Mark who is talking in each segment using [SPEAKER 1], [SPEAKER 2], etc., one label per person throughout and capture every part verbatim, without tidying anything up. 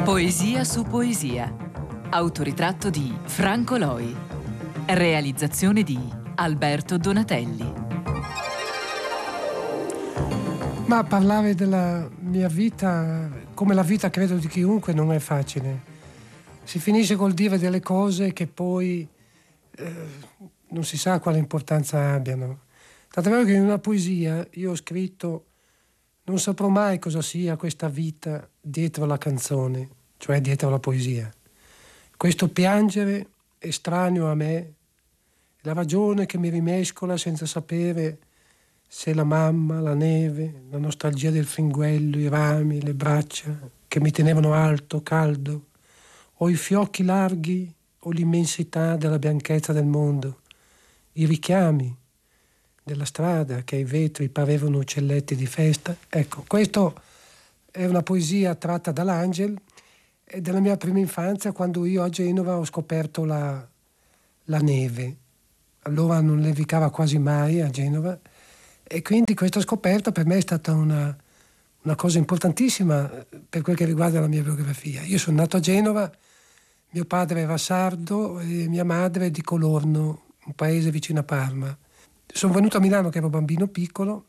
[SPEAKER 1] Poesia su poesia. Autoritratto di Franco Loi. Realizzazione di Alberto Donatelli.
[SPEAKER 2] Ma parlare della mia vita, come la vita credo di chiunque, non è facile. Si finisce col dire delle cose che poi eh, non si sa quale importanza abbiano. Tant'è vero che in una poesia io ho scritto: non saprò mai cosa sia questa vita dietro la canzone, cioè dietro la poesia. Questo piangere estraneo a me, la ragione che mi rimescola senza sapere se la mamma, la neve, la nostalgia del fringuello, i rami, le braccia che mi tenevano alto, caldo, o i fiocchi larghi o l'immensità della bianchezza del mondo, i richiami della strada che ai vetri parevano uccelletti di festa. Ecco, questo è una poesia tratta dall'Angel e della mia prima infanzia, quando io a Genova ho scoperto la, la neve. Allora non nevicava quasi mai a Genova e quindi questa scoperta per me è stata una, una cosa importantissima per quel che riguarda la mia biografia. Io sono nato a Genova, mio padre era sardo e mia madre di Colorno, un paese vicino a Parma. Sono venuto a Milano che ero bambino piccolo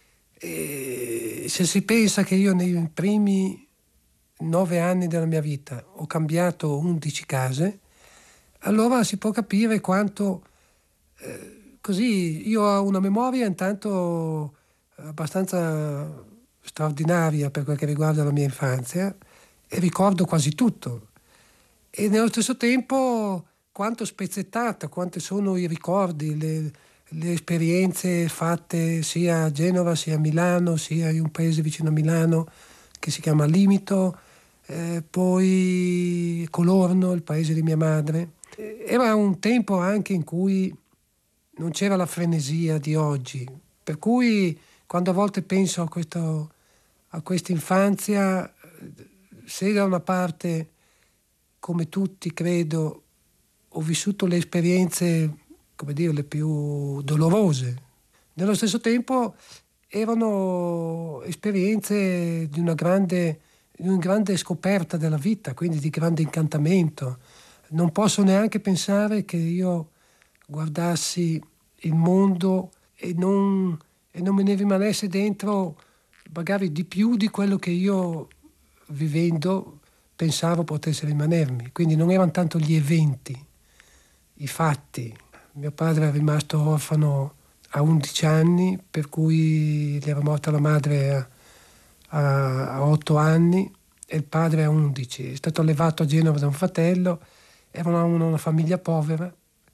[SPEAKER 2] e se si pensa che io nei primi nove anni della mia vita ho cambiato undici case, allora si può capire quanto eh, così io ho una memoria intanto abbastanza straordinaria per quel che riguarda la mia infanzia e ricordo quasi tutto, e nello stesso tempo quanto spezzettata, quanti sono i ricordi, le le esperienze fatte sia a Genova sia a Milano, sia in un paese vicino a Milano che si chiama Limito, eh, poi Colorno, il paese di mia madre. Era un tempo anche in cui non c'era la frenesia di oggi, per cui quando a volte penso a, questo, a questa infanzia, se da una parte, come tutti credo, ho vissuto le esperienze, come dire, le più dolorose. Nello stesso tempo erano esperienze di una grande, di una grande scoperta della vita, quindi di grande incantamento. Non posso neanche pensare che io guardassi il mondo e non, e non me ne rimanesse dentro magari di più di quello che io, vivendo, pensavo potesse rimanermi. Quindi non erano tanto gli eventi, i fatti. Mio padre è rimasto orfano a undici anni, per cui gli era morta la madre a, a, a otto anni e il padre a undici. È stato allevato a Genova da un fratello, era una, una famiglia povera.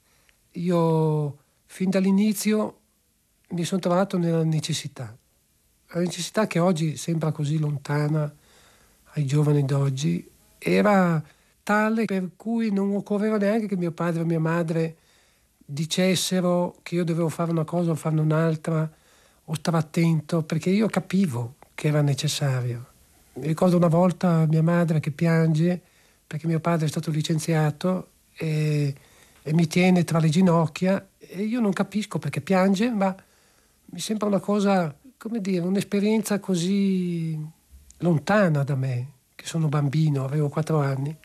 [SPEAKER 2] Io fin dall'inizio mi sono trovato nella necessità, la necessità che oggi sembra così lontana ai giovani d'oggi, era tale per cui non occorreva neanche che mio padre e mia madre dicessero che io dovevo fare una cosa o farne un'altra o stare attento, perché io capivo che era necessario. Mi ricordo una volta mia madre che piange perché mio padre è stato licenziato e, e mi tiene tra le ginocchia e io non capisco perché piange, ma mi sembra una cosa, come dire, un'esperienza così lontana da me, che sono bambino, avevo quattro anni,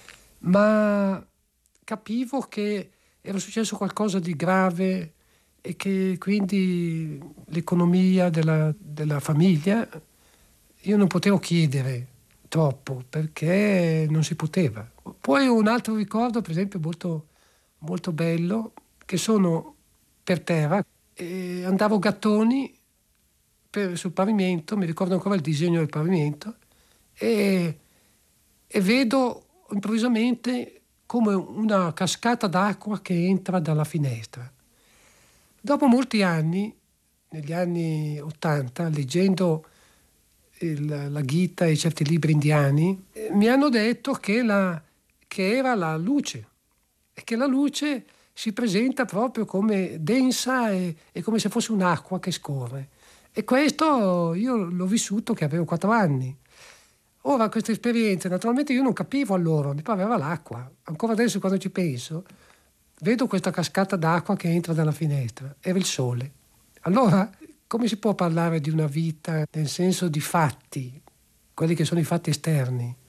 [SPEAKER 2] ma capivo che era successo qualcosa di grave e che quindi l'economia della, della famiglia, io non potevo chiedere troppo perché non si poteva. Poi un altro ricordo, per esempio, molto, molto bello, che sono per terra e andavo gattoni per, sul pavimento, mi ricordo ancora il disegno del pavimento, e, e vedo improvvisamente come una cascata d'acqua che entra dalla finestra. Dopo molti anni, negli anni ottanta, leggendo il, la Gita e certi libri indiani, eh, mi hanno detto che, la, che era la luce, e che la luce si presenta proprio come densa e, e come se fosse un'acqua che scorre. E questo io l'ho vissuto che avevo quattro anni. Ora, queste esperienze, naturalmente io non capivo allora, mi pareva l'acqua. Ancora adesso quando ci penso, vedo questa cascata d'acqua che entra dalla finestra, era il sole. Allora, come si può parlare di una vita nel senso di fatti, quelli che sono i fatti esterni,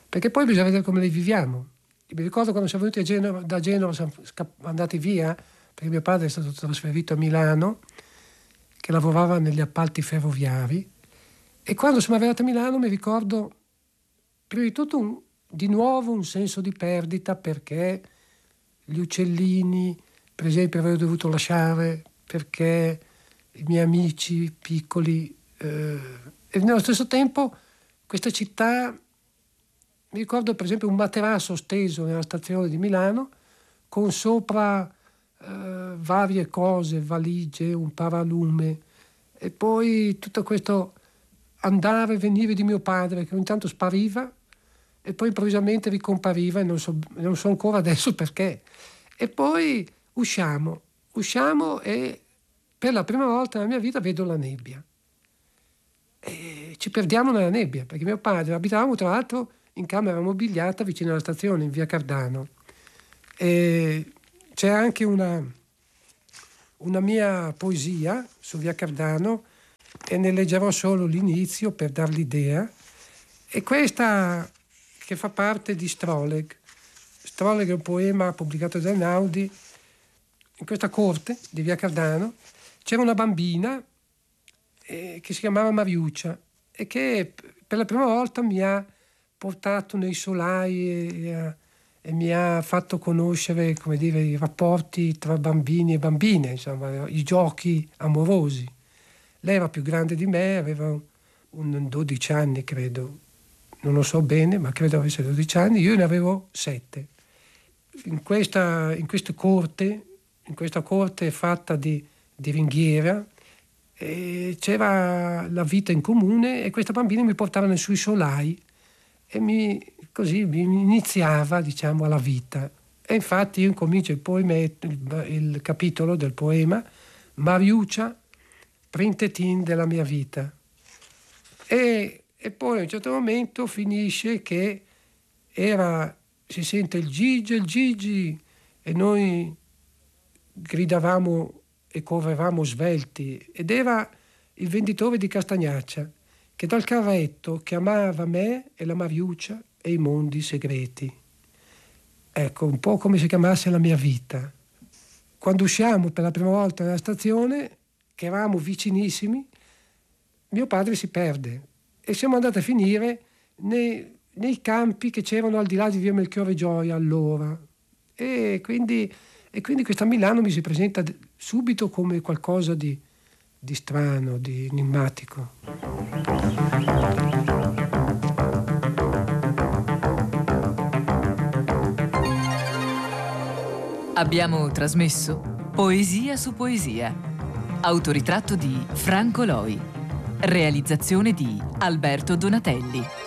[SPEAKER 2] perché poi bisogna vedere come le viviamo. Mi ricordo quando siamo venuti a Genova, da Genova siamo scapp- andati via, perché mio padre è stato trasferito a Milano, che lavorava negli appalti ferroviari, e quando siamo arrivati a Milano mi ricordo prima di tutto un, di nuovo un senso di perdita, perché gli uccellini, per esempio, avevo dovuto lasciare, perché i miei amici piccoli, eh, e nello stesso tempo questa città, mi ricordo per esempio un materasso steso nella stazione di Milano con sopra eh, varie cose, valigie, un paralume, e poi tutto questo andare e venire di mio padre che ogni tanto spariva e poi improvvisamente ricompariva, e non so, non so ancora adesso perché. E poi usciamo, usciamo e per la prima volta nella mia vita vedo la nebbia. E ci perdiamo nella nebbia, perché mio padre, abitavamo tra l'altro in camera mobiliata vicino alla stazione, in via Cardano. E c'è anche una, una mia poesia su via Cardano, e ne leggerò solo l'inizio per dar l'idea. E questa che fa parte di Stroleg. Stroleg è un poema pubblicato da Einaudi. In questa corte di via Cardano c'era una bambina eh, che si chiamava Mariuccia, e che per la prima volta mi ha portato nei solai e, e, e mi ha fatto conoscere, come dire, i rapporti tra bambini e bambine, insomma, i giochi amorosi. Lei era più grande di me, aveva un dodici anni, credo, non lo so bene, ma credo avesse dodici anni, io ne avevo sette. In questa, in questa corte, in questa corte fatta di, di ringhiera, e c'era la vita in comune, e questa bambina mi portava nei suoi solai e mi, così mi iniziava, diciamo, alla vita. E infatti io incomincio il, poema, il, il capitolo del poema Mariuccia, printetin della mia vita, e, e poi a un certo momento finisce che era, si sente il Gigi, il Gigi, e noi gridavamo e correvamo svelti, ed era il venditore di Castagnaccia che dal carretto chiamava me e la Mariuccia e i mondi segreti. Ecco, un po' come se chiamasse la mia vita. Quando usciamo per la prima volta dalla stazione, che eravamo vicinissimi, mio padre si perde e siamo andati a finire nei, nei campi che c'erano al di là di via Melchiorre Gioia allora, e quindi, e quindi questa Milano mi si presenta subito come qualcosa di, di strano, di enigmatico.
[SPEAKER 1] Abbiamo trasmesso Poesia su Poesia, autoritratto di Franco Loi, realizzazione di Alberto Donatelli.